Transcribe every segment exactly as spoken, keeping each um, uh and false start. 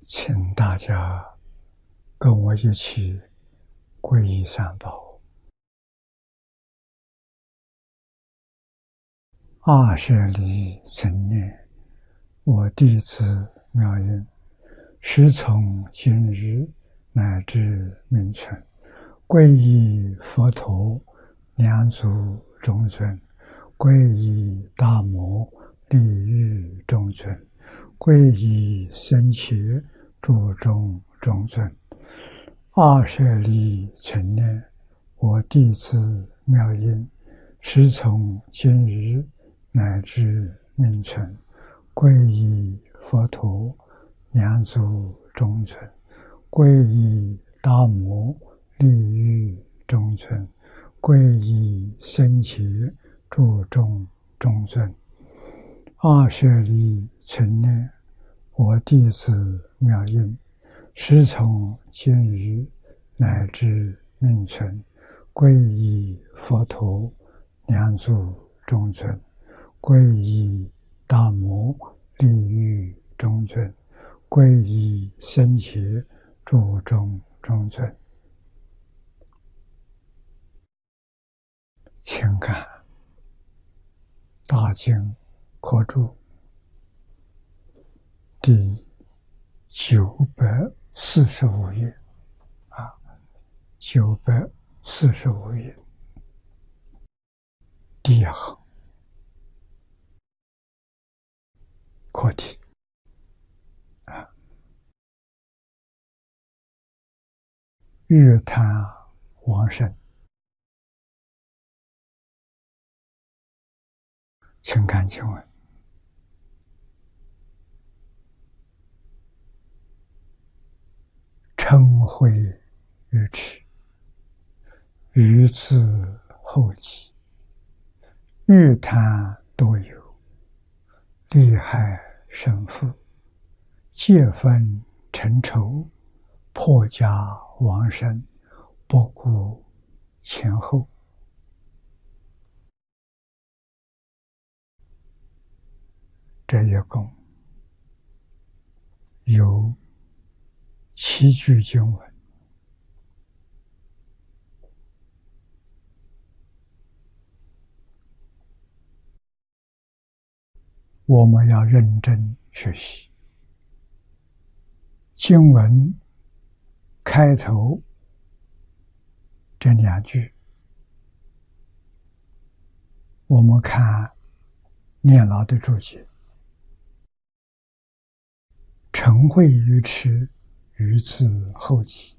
请大家跟我一起皈依三宝。二舍离存念，我弟子妙音，时从今日乃至命存，皈依佛陀两祖中尊，皈依大摩利欲中尊，皈依僧伽注中中尊。二舍离存念，我弟子妙音，时从今日乃至命存，皈依佛陀两祖中尊，皈依大摩利欲中尊，皈依僧伽注中中尊。二舍离存念，我弟子妙音，时从今日乃至命存，皈依佛陀两祖中尊，皈依大摩利欲中尊，皈依僧伽注中中尊。请看大经科注第九百四十五页啊，九百四十五页第一行课题啊，月贪往生。请看经文：嗔恚愚痴，愚自后己，欲贪多有，利害生父，戒分成仇，破家亡身，不顾前后。这一共有七句经文，我们要认真学习。经文开头这两句，我们看念老的注解：嗔恚愚痴，愚自后己，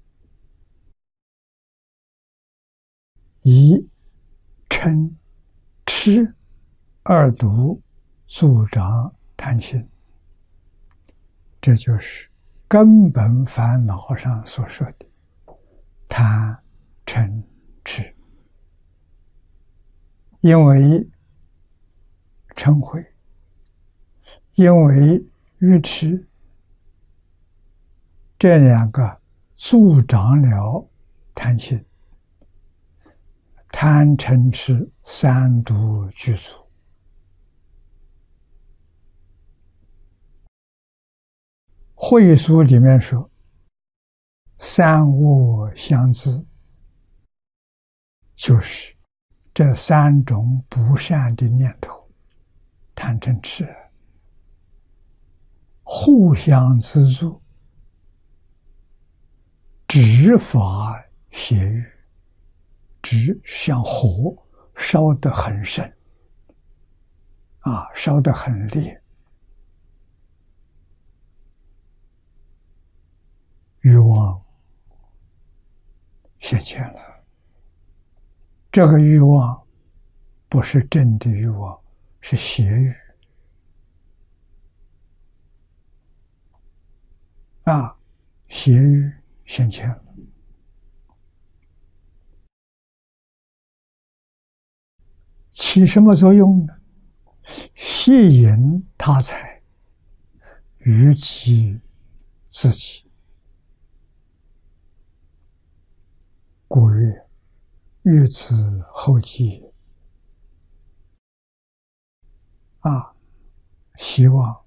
以嗔痴二毒助长贪心，这就是根本烦恼上所说的贪嗔痴。因为嗔恚，因为愚痴，这两个助长了贪心，贪嗔痴三毒具足。慧疏里面说，三恶相自，就是这三种不善的念头，贪嗔痴互相资助，执法邪欲，执像火烧得很深啊，烧得很烈，欲望现前了。这个欲望不是真的欲望，是邪欲啊，邪欲现前了。起什么作用呢？吸引他财，于己自己。故曰：欲自后己。啊，希望